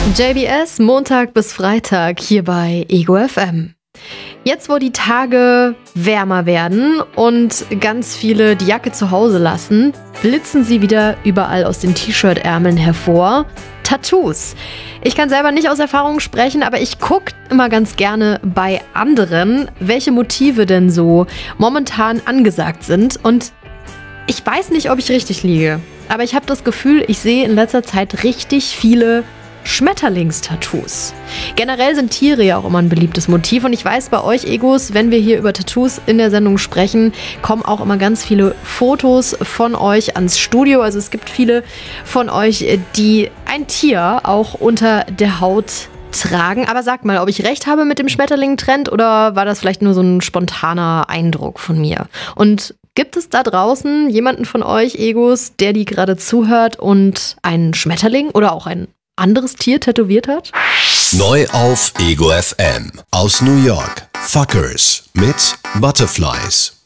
JBS, Montag bis Freitag hier bei Ego FM. Jetzt, wo die Tage wärmer werden und ganz viele die Jacke zu Hause lassen, blitzen sie wieder überall aus den T-Shirt-Ärmeln hervor. Tattoos. Ich kann selber nicht aus Erfahrung sprechen, aber ich gucke immer ganz gerne bei anderen, welche Motive denn so momentan angesagt sind. Und ich weiß nicht, ob ich richtig liege, aber ich habe das Gefühl, ich sehe in letzter Zeit richtig viele Schmetterlingstattoos. Generell sind Tiere ja auch immer ein beliebtes Motiv und ich weiß, bei euch Egos, wenn wir hier über Tattoos in der Sendung sprechen, kommen auch immer ganz viele Fotos von euch ans Studio. Also es gibt viele von euch, die ein Tier auch unter der Haut tragen. Aber sagt mal, ob ich recht habe mit dem Schmetterling-Trend oder war das vielleicht nur so ein spontaner Eindruck von mir? Und gibt es da draußen jemanden von euch Egos, der die gerade zuhört und einen Schmetterling oder auch ein anderes Tier tätowiert hat? Neu auf Ego FM aus New York. Fuckers mit Butterflies.